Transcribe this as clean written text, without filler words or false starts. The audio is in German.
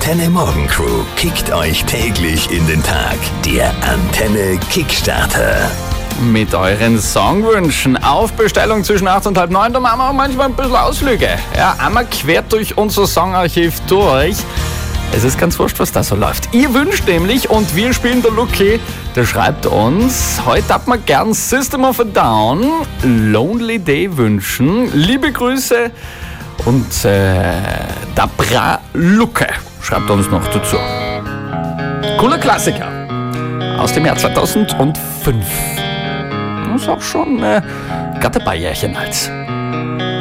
Antenne Morgen Crew kickt euch täglich in den Tag. Der Antenne Kickstarter. Mit euren Songwünschen auf Bestellung zwischen 8 und halb 9. Da machen wir auch manchmal ein bisschen Ausflüge. Ja, einmal quer durch unser Songarchiv durch. Es ist ganz wurscht, was da so läuft. Ihr wünscht nämlich und wir spielen der Lucky. Der schreibt uns, heute hat man gern System of a Down, Lonely Day wünschen. Liebe Grüße und Dabra Lucke schreibt uns noch dazu. Cooler Klassiker aus dem Jahr 2005. Das ist auch schon gerade ein paar Jährchen alt.